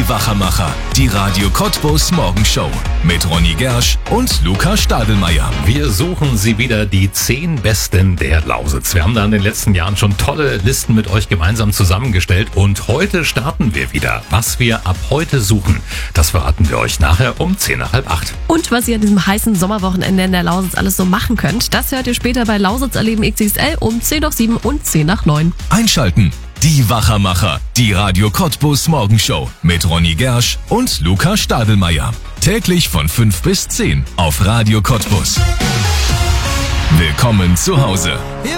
Die Wachermacher, die Radio Cottbus Morgenshow mit Ronny Gersch und Luca Stadelmeier. Wir suchen sie wieder, die 10 Besten der Lausitz. Wir haben da in den letzten Jahren schon tolle Listen mit euch gemeinsam zusammengestellt und heute starten wir wieder. Was wir ab heute suchen, das verraten wir euch nachher um 7:50. Und was ihr an diesem heißen Sommerwochenende in der Lausitz alles so machen könnt, das hört ihr später bei Lausitz erleben XXL um 7:10 und 8:10. Einschalten. Die Wachermacher, die Radio Cottbus Morgenshow mit Ronny Gersch und Luca Stadelmeier. Täglich von 5 bis 10 auf Radio Cottbus. Willkommen zu Hause.